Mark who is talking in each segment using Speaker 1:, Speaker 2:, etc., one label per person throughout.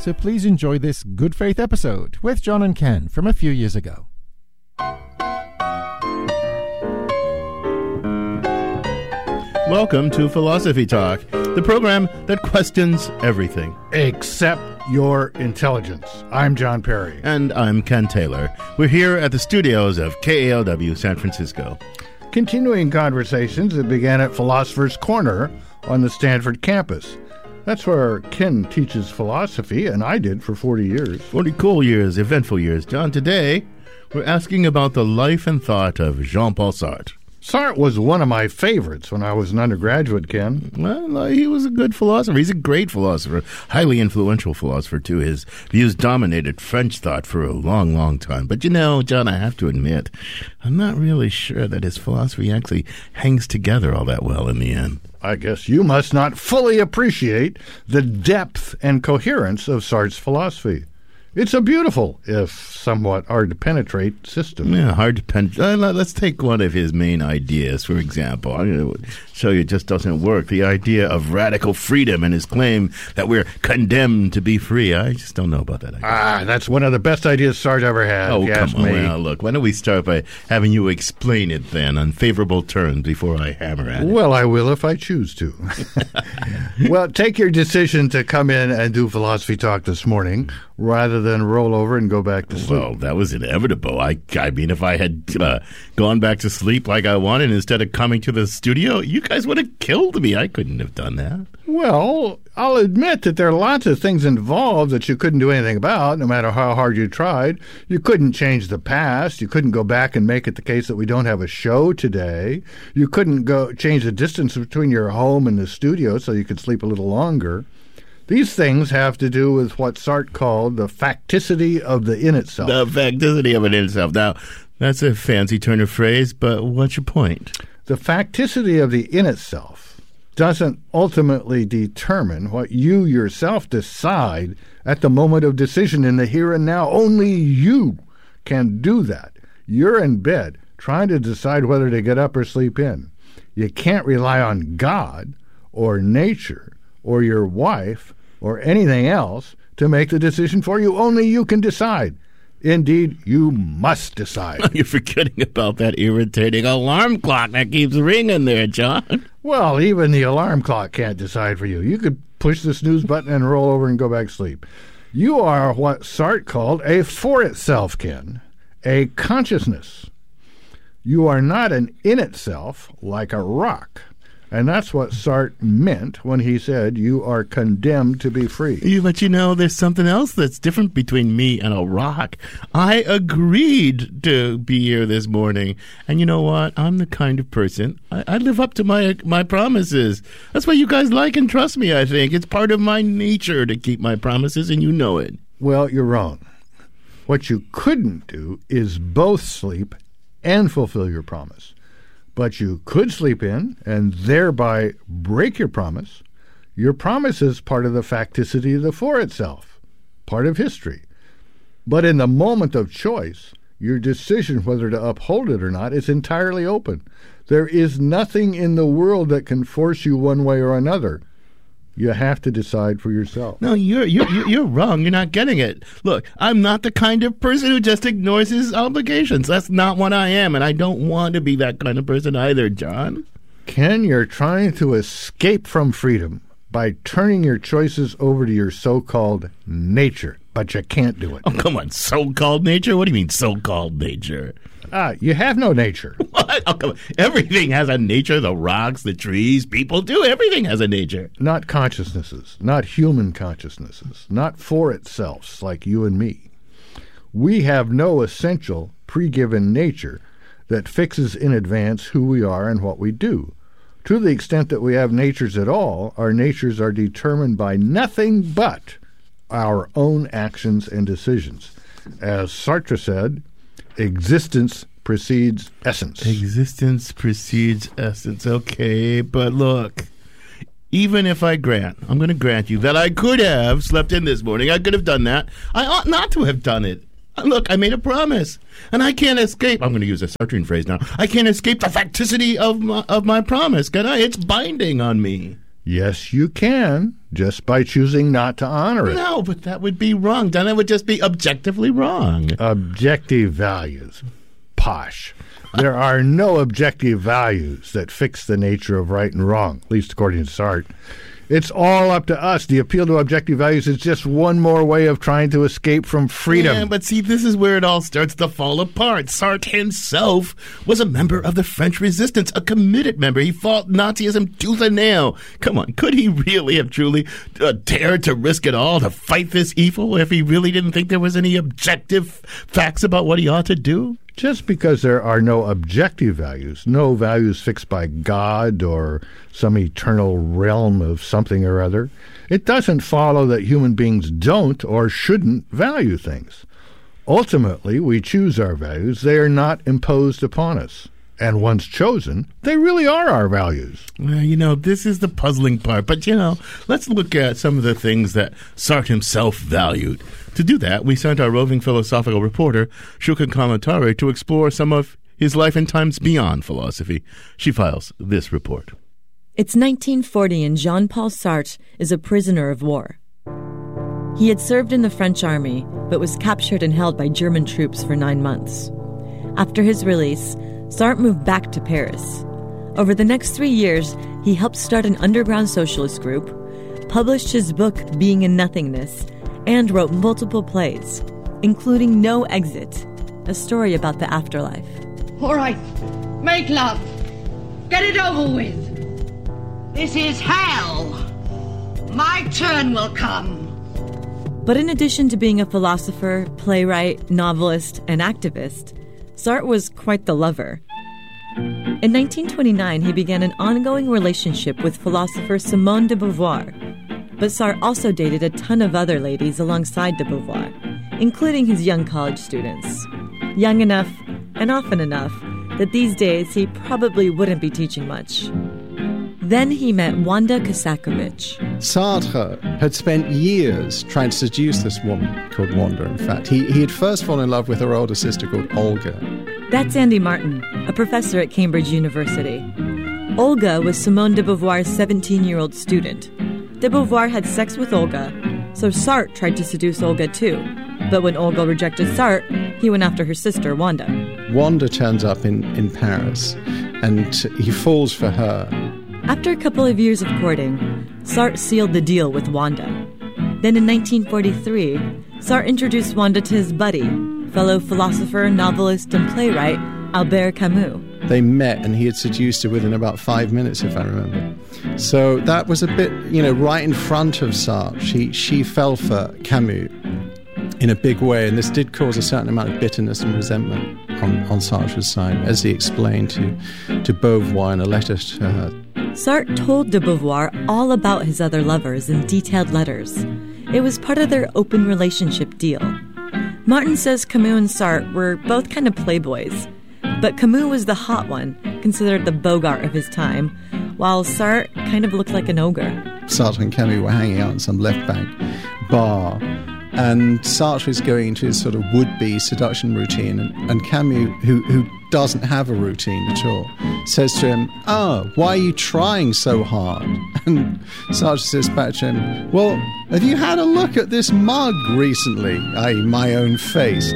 Speaker 1: so please enjoy this good faith episode with John and Ken from a few years ago.
Speaker 2: Welcome to Philosophy Talk, the program that questions everything.
Speaker 3: Except your intelligence. I'm John Perry.
Speaker 2: And I'm Ken Taylor. We're here at the studios of KALW San Francisco.
Speaker 3: Continuing conversations that began at Philosopher's Corner on the Stanford campus. That's where Ken teaches philosophy, and I did for 40 years.
Speaker 2: 40 cool years, eventful years. John, today we're asking about the life and thought of Jean-Paul Sartre.
Speaker 3: Sartre was one of my favorites when I was an undergraduate, Ken.
Speaker 2: Well, he was a good philosopher. He's a great philosopher, highly influential philosopher, too. His views dominated French thought for a long, long time. But, you know, John, I have to admit, I'm not really sure that his philosophy actually hangs together all that well in the end.
Speaker 3: I guess you must not fully appreciate the depth and coherence of Sartre's philosophy. It's a beautiful, if somewhat hard-to-penetrate system.
Speaker 2: Yeah, hard to penetrate. Let's take one of his main ideas, for example. I'm going to show you it just doesn't work. The idea of radical freedom and his claim that we're condemned to be free. I just don't know about that idea.
Speaker 3: That's one of the best ideas Sartre ever had.
Speaker 2: Oh, come on. Well, look, why don't we start by having you explain it then on favorable terms before I hammer at it?
Speaker 3: Well, I will if I choose to. Well, take your decision to come in and do Philosophy Talk this morning rather than roll over and go back to sleep.
Speaker 2: Well, that was inevitable. I mean, if I had gone back to sleep like I wanted instead of coming to the studio, you guys would have killed me. I couldn't have done that.
Speaker 3: Well, I'll admit that there are lots of things involved that you couldn't do anything about, no matter how hard you tried. You couldn't change the past. You couldn't go back and make it the case that we don't have a show today. You couldn't go change the distance between your home and the studio so you could sleep a little longer. These things have to do with what Sartre called the facticity of the in itself.
Speaker 2: The facticity of it in itself. Now, that's a fancy turn of phrase, but what's your point?
Speaker 3: The facticity of the in itself doesn't ultimately determine what you yourself decide at the moment of decision in the here and now. Only you can do that. You're in bed trying to decide whether to get up or sleep in. You can't rely on God or nature or your wife or anything else to make the decision for you. Only you can decide. Indeed, you must decide.
Speaker 2: You're forgetting about that irritating alarm clock that keeps ringing there, John.
Speaker 3: Well, even the alarm clock can't decide for you. You could push the snooze button and roll over and go back to sleep. You are what Sartre called a for itself, Ken, a consciousness. You are not an in itself like a rock. And that's what Sartre meant when he said you are condemned to be free.
Speaker 2: But you know, there's something else that's different between me and a rock. I agreed to be here this morning. And you know what? I'm the kind of person, I live up to my promises. That's why you guys like and trust me, I think. It's part of my nature to keep my promises, and you know it.
Speaker 3: Well, you're wrong. What you couldn't do is both sleep and fulfill your promise. But you could sleep in and thereby break your promise. Your promise is part of the facticity of the for itself, part of history. But in the moment of choice, your decision whether to uphold it or not is entirely open. There is nothing in the world that can force you one way or another. You have to decide for yourself.
Speaker 2: No, you're wrong. You're not getting it. Look, I'm not the kind of person who just ignores his obligations. That's not what I am, and I don't want to be that kind of person either, John.
Speaker 3: Ken, you're trying to escape from freedom by turning your choices over to your so-called nature, but you can't do it.
Speaker 2: Oh, come on, so-called nature? What do you mean, so-called nature?
Speaker 3: You have no nature.
Speaker 2: What? Oh, come on. Everything has a nature. The rocks, the trees, people do. Everything has a nature.
Speaker 3: Not consciousnesses, not human consciousnesses, not for itselfs like you and me. We have no essential pre-given nature that fixes in advance who we are and what we do. To the extent that we have natures at all, our natures are determined by nothing but our own actions and decisions. As Sartre said, existence precedes essence.
Speaker 2: Existence precedes essence. Okay, but look, even if I'm going to grant you that I could have slept in this morning, I could have done that, I ought not to have done it. Look, I made a promise, and I can't escape. I'm going to use a Sartrean phrase now. I can't escape the facticity of my promise, can I? It's binding on me.
Speaker 3: Yes, you can. just by choosing not to honor it.
Speaker 2: No, but that would be wrong. Then it would just be objectively wrong.
Speaker 3: Objective values. Posh. There are no objective values that fix the nature of right and wrong, at least according to Sartre. It's all up to us. The appeal to objective values is just one more way of trying to escape from freedom.
Speaker 2: Yeah, but see, this is where it all starts to fall apart. Sartre himself was a member of the French Resistance, a committed member. He fought Nazism tooth and nail. Come on, could he really have truly dared to risk it all to fight this evil if he really didn't think there was any objective facts about what he ought to do?
Speaker 3: Just because there are no objective values, no values fixed by God or some eternal realm of something or other, it doesn't follow that human beings don't or shouldn't value things. Ultimately, we choose our values. They are not imposed upon us. And once chosen, they really are our values.
Speaker 2: Well, this is the puzzling part. But, let's look at some of the things that Sartre himself valued. To do that, we sent our roving philosophical reporter, Shuka Kamatari, to explore some of his life and times beyond philosophy. She files this report.
Speaker 4: It's 1940 and Jean-Paul Sartre is a prisoner of war. He had served in the French army, but was captured and held by German troops for 9 months. After his release, Sartre moved back to Paris. Over the next 3 years, he helped start an underground socialist group, published his book Being in Nothingness, and wrote multiple plays, including No Exit, a story about the afterlife.
Speaker 5: All right, make love. Get it over with. This is hell. My turn will come.
Speaker 4: But in addition to being a philosopher, playwright, novelist, and activist, Sartre was quite the lover. In 1929, he began an ongoing relationship with philosopher Simone de Beauvoir. But Sartre also dated a ton of other ladies alongside de Beauvoir, including his young college students. Young enough and often enough that these days he probably wouldn't be teaching much. Then he met Wanda Kasakovich.
Speaker 6: Sartre had spent years trying to seduce this woman called Wanda, in fact. He had first fallen in love with her older sister called Olga.
Speaker 4: That's Andy Martin, a professor at Cambridge University. Olga was Simone de Beauvoir's 17-year-old student. De Beauvoir had sex with Olga, so Sartre tried to seduce Olga too. But when Olga rejected Sartre, he went after her sister, Wanda. Wanda
Speaker 6: turns up in Paris, and he falls for her.
Speaker 4: After a couple of years of courting, Sartre sealed the deal with Wanda. Then in 1943, Sartre introduced Wanda to his buddy, fellow philosopher, novelist, and playwright Albert Camus.
Speaker 6: They met, and he had seduced her within about 5 minutes, if I remember. So that was a bit, right in front of Sartre. She fell for Camus in a big way, and this did cause a certain amount of bitterness and resentment on Sartre's side, as he explained to Beauvoir in a letter to her.
Speaker 4: Sartre told de Beauvoir all about his other lovers in detailed letters. It was part of their open relationship deal. Martin says Camus and Sartre were both kind of playboys, but Camus was the hot one, considered the Bogart of his time, while Sartre kind of looked like an ogre.
Speaker 6: Sartre and Camus were hanging out in some left bank bar, and Sartre is going into his sort of would-be seduction routine, and Camus, who doesn't have a routine at all, says to him, why are you trying so hard? And Sartre says back to him, well, have you had a look at this mug recently? i.e. my own face.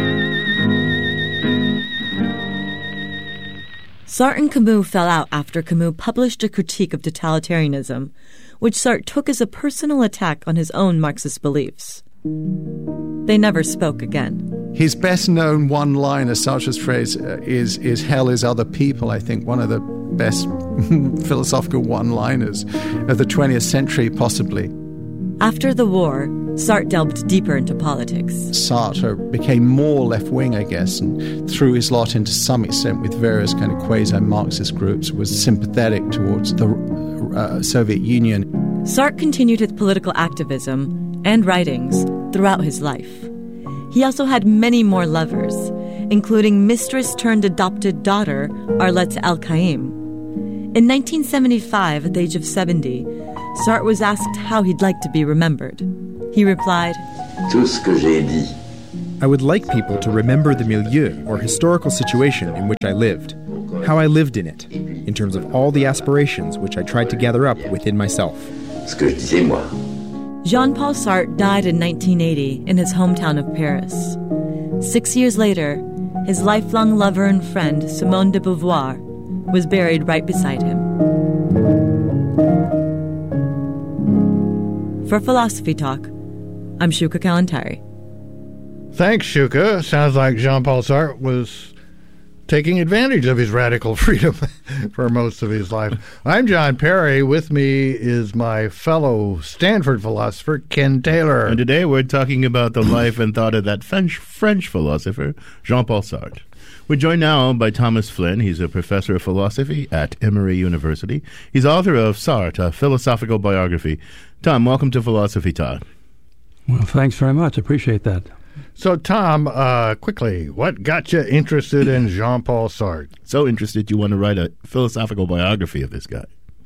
Speaker 4: Sartre and Camus fell out after Camus published a critique of totalitarianism, which Sartre took as a personal attack on his own Marxist beliefs. They never spoke again.
Speaker 6: His best-known one-liner, Sartre's phrase, is hell is other people, I think, one of the best philosophical one-liners of the 20th century, possibly.
Speaker 4: After the war, Sartre delved deeper into politics.
Speaker 6: Sartre became more left-wing, I guess, and threw his lot into some extent with various kind of quasi-Marxist groups, was sympathetic towards the Soviet Union.
Speaker 4: Sartre continued his political activism and writings throughout his life. He also had many more lovers, including mistress-turned-adopted daughter Arlette El-Kaim. In 1975, at the age of 70, Sartre was asked how he'd like to be remembered. He replied,
Speaker 7: Tout ce que j'ai dit.
Speaker 8: I would like people to remember the milieu or historical situation in which I lived, how I lived in it, in terms of all the aspirations which I tried to gather up within myself.
Speaker 7: ce que je disais moi.
Speaker 4: Jean-Paul Sartre died in 1980 in his hometown of Paris. 6 years later, his lifelong lover and friend, Simone de Beauvoir, was buried right beside him. For Philosophy Talk, I'm Shuka Kalantari.
Speaker 3: Thanks, Shuka. Sounds like Jean-Paul Sartre was taking advantage of his radical freedom for most of his life. I'm John Perry. With me is my fellow Stanford philosopher, Ken Taylor.
Speaker 2: And today we're talking about the life and thought of that French philosopher, Jean-Paul Sartre. We're joined now by Thomas Flynn. He's a professor of philosophy at Emory University. He's author of Sartre, a philosophical biography. Tom, welcome to Philosophy Talk.
Speaker 9: Well, thanks very much. Appreciate that.
Speaker 3: So, Tom, quickly, what got you interested in Jean-Paul Sartre?
Speaker 2: So interested you want to write a philosophical biography of this guy.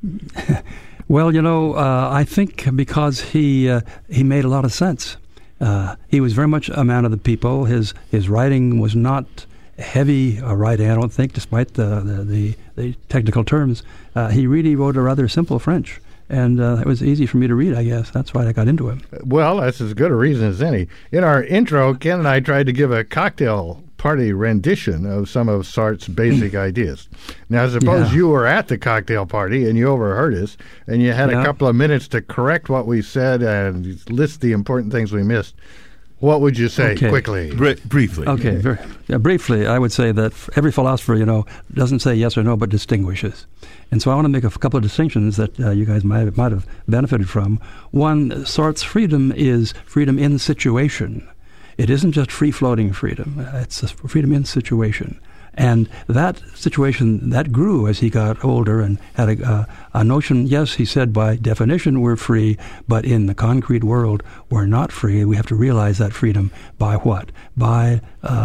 Speaker 9: Well, I think because he made a lot of sense. He was very much a man of the people. His writing was not heavy writing, I don't think, despite the technical terms. He really wrote a rather simple French. And it was easy for me to read, I guess. That's why I got into him.
Speaker 3: Well, that's as good a reason as any. In our intro, Ken and I tried to give a cocktail party rendition of some of Sartre's basic ideas. Now, suppose you were at the cocktail party and you overheard us, and you had a couple of minutes to correct what we said and list the important things we missed. What would you say quickly?
Speaker 2: Briefly.
Speaker 9: Okay, briefly, I would say that every philosopher, doesn't say yes or no, but distinguishes. And so I want to make a couple of distinctions that you guys might have benefited from. One, Sartre's freedom is freedom in situation. It isn't just free-floating freedom. It's a freedom in situation. And that situation, that grew as he got older and had a notion, yes, he said by definition we're free, but in the concrete world we're not free. We have to realize that freedom by what? By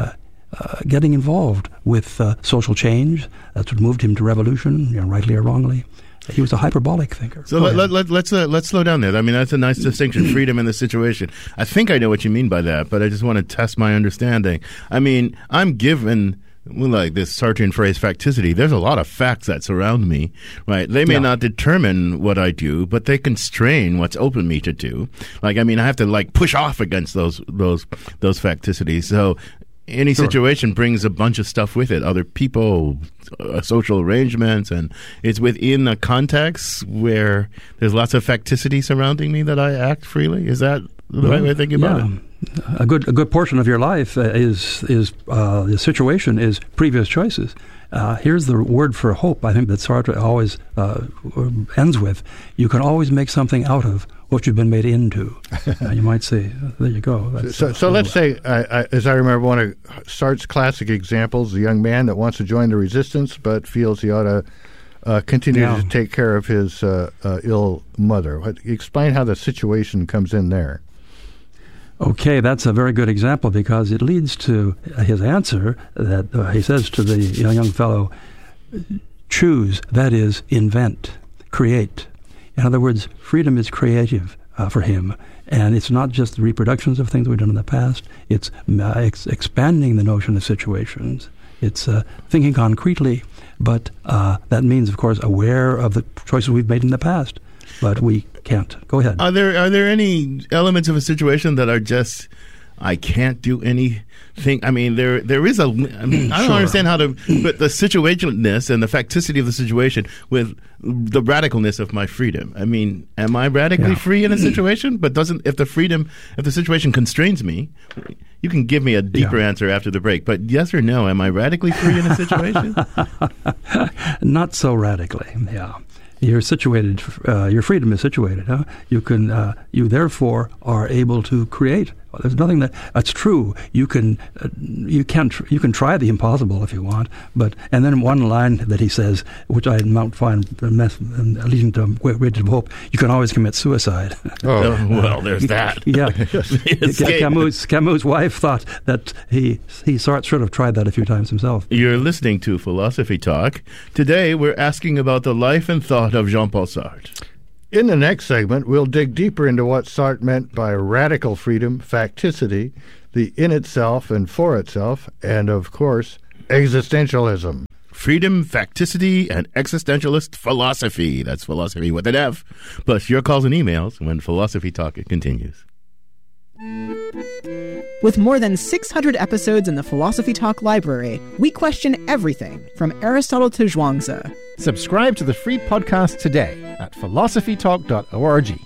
Speaker 9: getting involved with social change. That's what moved him to revolution, rightly or wrongly. He was a hyperbolic thinker.
Speaker 2: So let's slow down there. I mean, that's a nice distinction, freedom in the situation. I think I know what you mean by that, but I just want to test my understanding. I mean, I'm given, like this Sartrean phrase, facticity. There's a lot of facts that surround me, right? They may not determine what I do, but they constrain what's open me to do. Like, I mean, I have to push off against those facticities. So any situation brings a bunch of stuff with it, other people, social arrangements, and it's within a context where there's lots of facticity surrounding me that I act freely. Is that the right way of thinking about it?
Speaker 9: A good portion of your life is the situation is previous choices. Here's the word for hope, I think, that Sartre always ends with. You can always make something out of what you've been made into. You might say, there you go.
Speaker 3: So let's say, as I remember, one of Sartre's classic examples, a young man that wants to join the resistance but feels he ought to continue to take care of his ill mother. Explain how the situation comes in there.
Speaker 9: Okay, that's a very good example because it leads to his answer that he says to the young fellow, choose, that is, invent, create. In other words, freedom is creative for him, and it's not just the reproductions of things we've done in the past. It's expanding the notion of situations. It's thinking concretely, but that means, of course, aware of the choices we've made in the past. But we can't. Go ahead.
Speaker 2: Are there any elements of a situation that are just, I can't do anything? I mean, there is I don't understand how to put the situationness and the facticity of the situation with the radicalness of my freedom. I mean, am I radically free in a situation? But if the situation constrains me, you can give me a deeper answer after the break. But yes or no, am I radically free in a situation?
Speaker 9: Not so radically, You're situated. Your freedom is situated. Huh? You can. You therefore are able to create. There's nothing that's true. You can. You can try the impossible if you want. And then one line that he says, which I might find leading to great hope. You can always commit suicide.
Speaker 2: Well, there's that.
Speaker 9: Camus' wife thought that he sort of tried that a few times himself.
Speaker 2: You're listening to Philosophy Talk. Today we're asking about the life and thought of Jean-Paul Sartre.
Speaker 3: In the next segment, we'll dig deeper into what Sartre meant by radical freedom, facticity, the in itself and for itself, and, of course, existentialism.
Speaker 2: freedom, facticity, and existentialist philosophy. That's philosophy with an F. Plus your calls and emails when Philosophy Talk continues.
Speaker 10: With more than 600 episodes in the Philosophy Talk library, we question everything from Aristotle to Zhuangzi.
Speaker 1: Subscribe to the free podcast today at philosophytalk.org.